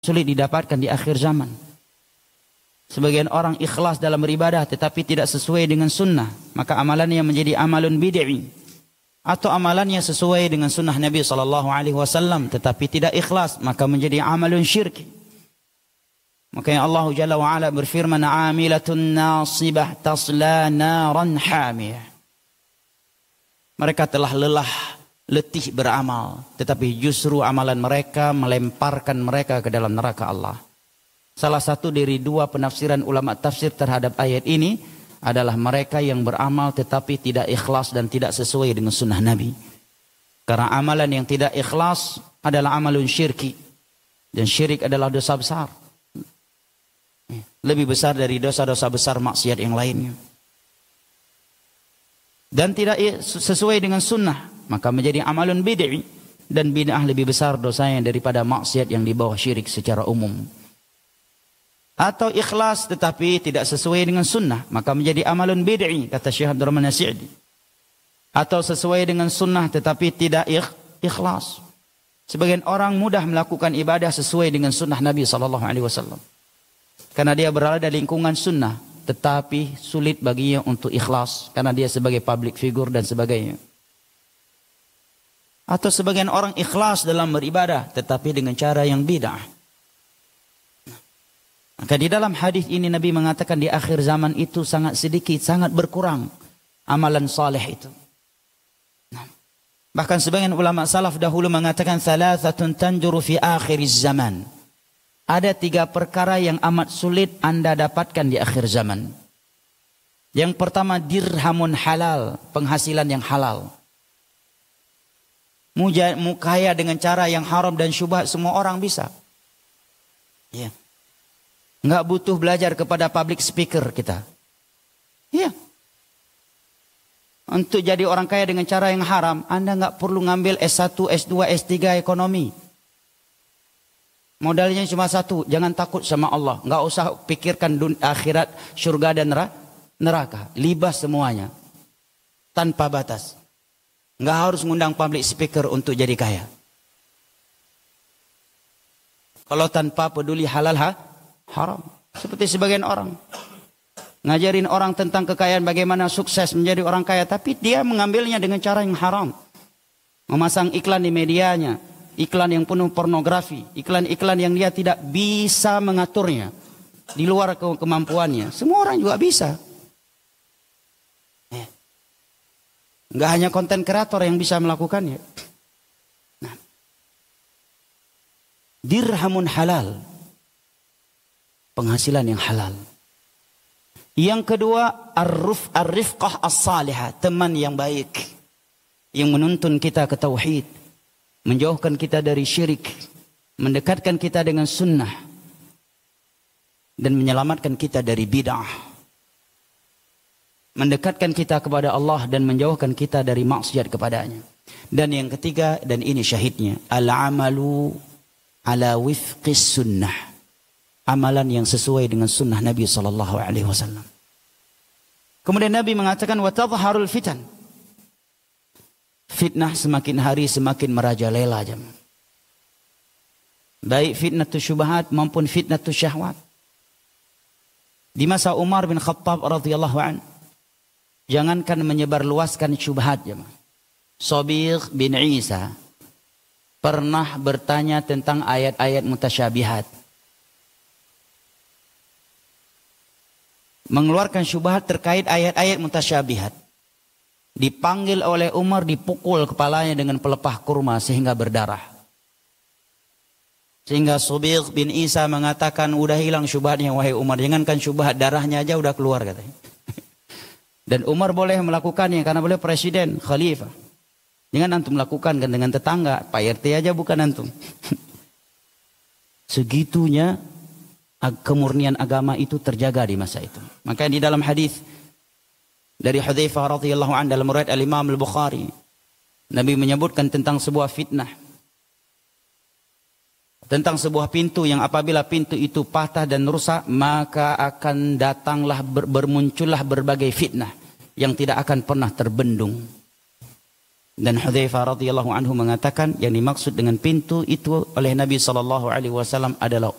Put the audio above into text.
sulit didapatkan di akhir zaman. Sebagian orang ikhlas dalam beribadah tetapi tidak sesuai dengan sunnah, maka amalannya menjadi amalun bid'i. Atau amalannya sesuai dengan sunnah Nabi SAW tetapi tidak ikhlas, maka menjadi amalun syirki. Makanya Allah Jalla wa'ala berfirman, amilatun nasibah tasla naran hamiyah. Mereka telah letih beramal, tetapi justru amalan mereka melemparkan mereka ke dalam neraka Allah. Salah satu dari dua penafsiran ulama tafsir terhadap ayat ini adalah mereka yang beramal tetapi tidak ikhlas dan tidak sesuai dengan sunnah Nabi. Karena amalan yang tidak ikhlas adalah amalun syirki. Dan syirik adalah dosa besar. Lebih besar dari dosa-dosa besar maksiat yang lainnya. Dan tidak sesuai dengan sunnah, maka menjadi amalun bid'i. Dan bid'ah lebih besar dosanya daripada maksiat yang di bawah syirik secara umum. Atau ikhlas tetapi tidak sesuai dengan sunnah, maka menjadi amalun bid'i, kata Syekh Abdul Rahman As-Sa'di. Atau sesuai dengan sunnah tetapi tidak ikhlas. Sebagian orang mudah melakukan ibadah sesuai dengan sunnah Nabi SAW. Karena dia berada di lingkungan sunnah, tetapi sulit baginya untuk ikhlas karena dia sebagai public figure dan sebagainya. Atau sebagian orang ikhlas dalam beribadah tetapi dengan cara yang bid'ah. Maka di dalam hadis ini Nabi mengatakan di akhir zaman itu sangat sedikit, sangat berkurang amalan saleh itu. Bahkan sebagian ulama salaf dahulu mengatakan thalathatun tanjuru fi akhiriz zaman. Ada 3 perkara yang amat sulit Anda dapatkan di akhir zaman. Yang pertama, dirhamun halal, penghasilan yang halal. Kaya dengan cara yang haram dan syubhat semua orang bisa. Ya. Enggak butuh belajar kepada public speaker kita. Ya. Untuk jadi orang kaya dengan cara yang haram, Anda enggak perlu ngambil S1, S2, S3 ekonomi. Modalnya cuma 1, jangan takut sama Allah. Enggak usah pikirkan akhirat, surga dan neraka. Libas semuanya. Tanpa batas. Enggak harus ngundang public speaker untuk jadi kaya. Kalau tanpa peduli halal haram. Seperti sebagian orang. Ngajarin orang tentang kekayaan, bagaimana sukses menjadi orang kaya. Tapi dia mengambilnya dengan cara yang haram. Memasang iklan di medianya. Iklan yang penuh pornografi. Iklan-iklan yang dia tidak bisa mengaturnya. Di luar kemampuannya. Semua orang juga bisa. Enggak hanya konten kreator yang bisa melakukannya. Nah. Dirhamun halal. Penghasilan yang halal. Yang kedua, ar-rifqah as-salihah, teman yang baik yang menuntun kita ke tauhid, menjauhkan kita dari syirik, mendekatkan kita dengan sunnah dan menyelamatkan kita dari bid'ah. Mendekatkan kita kepada Allah dan menjauhkan kita dari maksiat kepadanya. Dan yang ketiga, dan ini syahidnya, al-amalu ala wifqis sunnah. Amalan yang sesuai dengan sunnah Nabi SAW. Kemudian Nabi mengatakan watadharul fitan. Fitnah semakin hari semakin merajalela jemaah. Baik fitnatus syubhat maupun fitnatus syahwat. Di masa Umar bin Khattab radhiyallahu an, jangankan menyebarluaskan syubhat jemaah. Sabigh bin Isa pernah bertanya tentang ayat-ayat mutasyabihat. Mengeluarkan syubhat terkait ayat-ayat mutasyabihat. Dipanggil oleh Umar, dipukul kepalanya dengan pelepah kurma sehingga berdarah. Sehingga Sabigh bin Isa mengatakan, udah hilang syubhatnya wahai Umar. Jangankan syubhat, darahnya aja udah keluar katanya. Dan Umar boleh melakukannya karena boleh presiden, khalifah. Jangan antum lakukan kan dengan tetangga, Pak RT aja bukan antum. Segitunya kemurnian agama itu terjaga di masa itu. Maka di dalam hadis dari Hudzaifah radhiyallahu anhu dalam riwayat Al-Imam Al-Bukhari, Nabi menyebutkan tentang sebuah fitnah. Tentang sebuah pintu yang apabila pintu itu patah dan rusak, maka akan datanglah bermuncullah berbagai fitnah yang tidak akan pernah terbendung. Dan Hudzaifah radhiyallahu anhu mengatakan yang dimaksud dengan pintu itu oleh Nabi sallallahu alaihi wasallam adalah